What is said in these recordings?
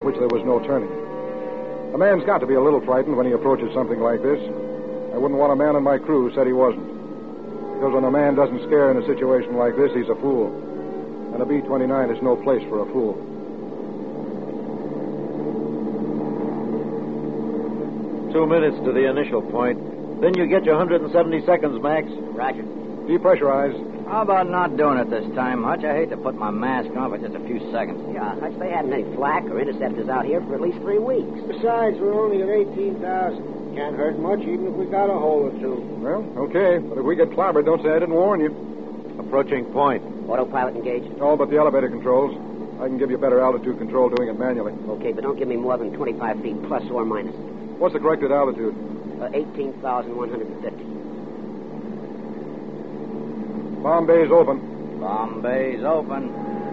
which there was no turning. A man's got to be a little frightened when he approaches something like this. I wouldn't want a man on my crew who said he wasn't. Because when a man doesn't scare in a situation like this, he's a fool. And a B-29 is no place for a fool. Two minutes to the initial point. Then you get your 170 seconds, Max. Roger. Depressurize. How about not doing it this time, Hutch? I hate to put my mask on for just a few seconds. Yeah, Hutch, they hadn't any flak or interceptors out here for at least 3 weeks. Besides, we're only at 18,000. Can't hurt much, even if we got a hole or two. Well, okay. But if we get clobbered, don't say I didn't warn you. Approaching point. Autopilot engaged? All but the elevator controls. I can give you better altitude control doing it manually. Okay, but don't give me more than 25 feet, plus or minus. What's the corrected altitude? 18,150. Bomb bay's open. Bomb bay's open.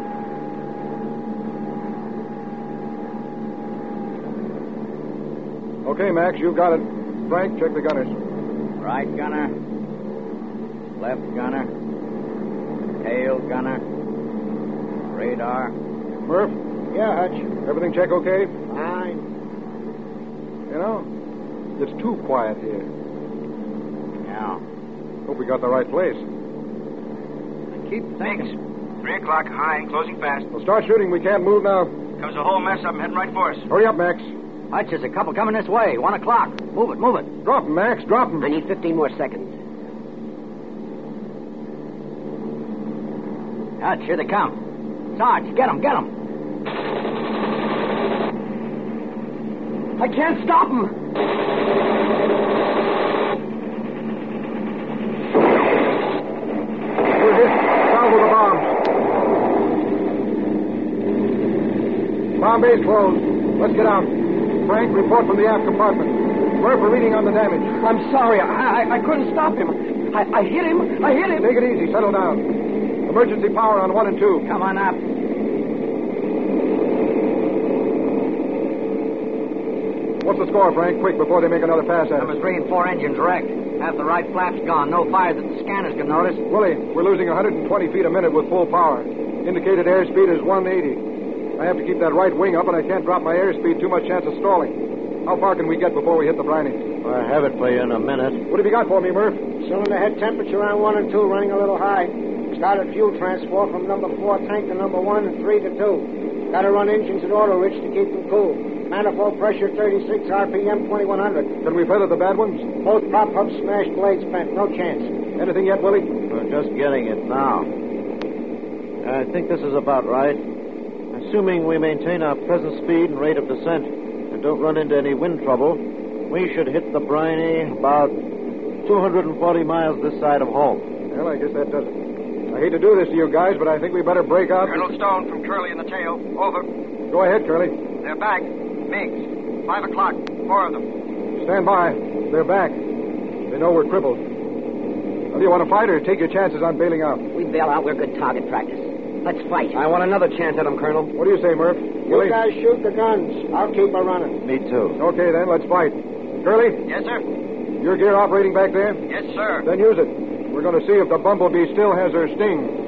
Okay, Max, you've got it. Frank, check the gunners. Right gunner. Left gunner. Tail gunner. Radar. Murph, Yeah, Hutch. everything check okay? Fine. You know, it's too quiet here. Yeah. Hope we got the right place. I keep thinking. 3 o'clock, high, closing fast. Well, start shooting. We can't move now. Comes a whole mess up. I'm heading right for us. Hurry up, Max. Hutch, there's a couple coming this way. 1 o'clock. Move it, move it. Drop him, Max. Drop him. I need 15 more seconds. Hutch, here they come. Sarge, get them, get them. I can't stop them. We're hit. Salvo the bombs. Bomb bay's closed. Let's get out. Frank, report from the aft compartment. Murph, we're reading on the damage. I'm sorry. I couldn't stop him. I hit him. I hit him. Take it easy. Settle down. Emergency power on 1 and 2. Come on up. What's the score, Frank? Quick, before they make another pass at us. Number 3 and 4 engines wrecked. Half the right flap's gone. No fire that the scanners can notice. Willie, we're losing 120 feet a minute with full power. Indicated airspeed is 180. I have to keep that right wing up, and I can't drop my airspeed. Too much chance of stalling. How far can we get before we hit the briny? I have it for you in a minute. What have you got for me, Murph? Cylinder head temperature on 1 and 2, running a little high. Started fuel transport from number 4 tank to number 1 and 3 to 2. Got to run engines at auto rich to keep them cool. Manifold pressure 36, RPM 2100. Can we feather the bad ones? Both prop hubs smashed, blades bent. No chance. Anything yet, Willie? We're just getting it now. I think this is about right. Assuming we maintain our present speed and rate of descent and don't run into any wind trouble, we should hit the briny about 240 miles this side of home. Well, I guess that does it. I hate to do this to you guys, but I think we better break out. Colonel Stone from Curly in the tail. Over. Go ahead, Curly. They're back. Meigs. 5 o'clock. 4 of them. Stand by. They're back. They know we're crippled. Well, do you want to fight or take your chances on bailing out? We bail out. We're good target practice. Let's fight. I want another chance at him, Colonel. What do you say, Murph? You guys shoot the guns. I'll keep her running. Me too. Okay, then, let's fight. Curly, Yes, sir. your gear operating back there? Yes, sir. Then use it. We're going to see if the bumblebee still has her sting.